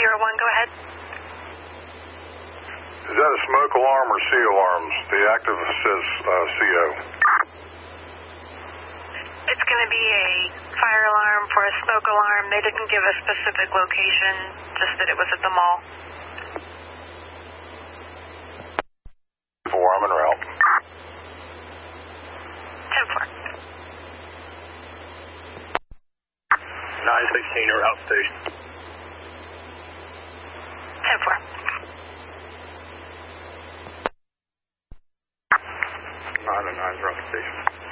go ahead. Is that a smoke alarm or CO alarms? The active says CO. It's going to be a fire alarm for a smoke alarm. They didn't give a specific location, just that it was at the mall. 4, I'm en route. 10-4. 916, you're outstation. 10-4. 909, you're outstation.